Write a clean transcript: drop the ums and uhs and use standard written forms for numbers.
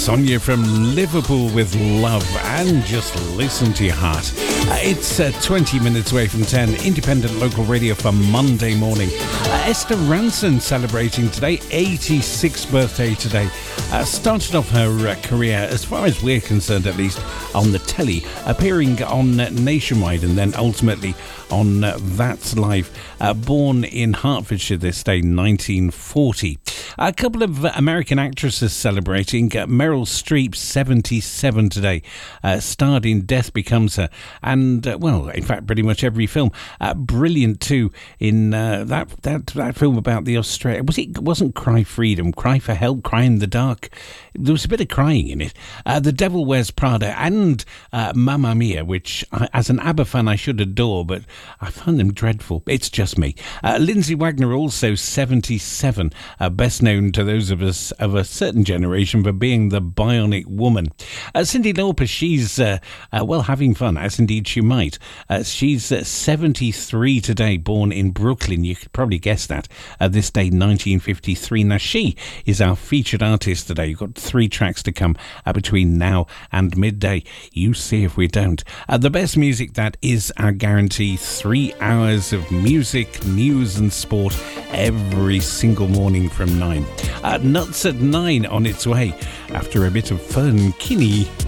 Sonia from Liverpool with Love, and just listen to your heart. It's 20 minutes away from 10, independent local radio for Monday morning. Esther Ranson celebrating today, 86th birthday today. Started off her career, as far as we're concerned at least, on the telly, appearing on Nationwide and then ultimately on That's Live. Born in Hertfordshire this day, 1940. A couple of American actresses celebrating. Meryl Streep, 77 today, starred in Death Becomes Her, and well, in fact, pretty much every film. Brilliant too in that film about the Australia. Wasn't Cry Freedom, Cry for Help, Cry in the Dark. There was a bit of crying in it. The Devil Wears Prada and Mamma Mia, which as an ABBA fan I should adore, but I find them dreadful. It's just me. Lindsay Wagner, also 77, best known to those of us of a certain generation for being the Bionic Woman. Cyndi Lauper, she's well, having fun, as indeed she might. She's 73 today, born in Brooklyn. You could probably guess that. This day, 1953. Now, she is our featured artist today. You've got 3 tracks to come between now and midday. You see if we don't. The best music, that is our guarantee. 3 hours of music, news and sport every single morning from 9. Nuts at 9 on its way after a bit of Fern Kinney.